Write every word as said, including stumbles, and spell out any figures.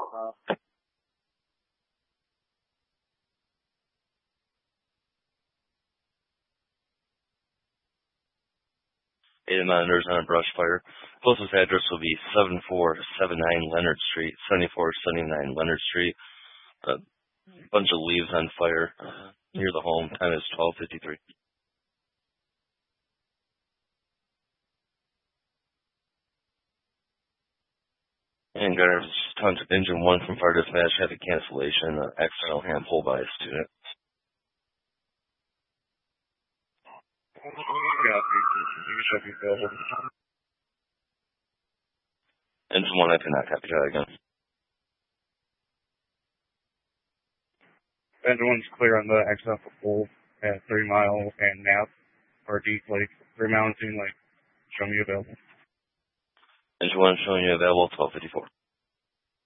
Eight monitors on a brush fire. Closest address will be seven four seven nine Leonard Street, seventy-four seventy-nine Leonard Street. A bunch of leaves on fire near the home. Time is twelve fifty-three. And Gunner contact engine one from fire dispatch, have a cancellation, uh, accidental hand pull by a student. Engine one, I cannot copy that again. Engine one's clear on the accidental pull at three mile and Nap or Deep Lake, three mile and Deep Lake. Show me available. Engine one showing you available twelve fifty-four.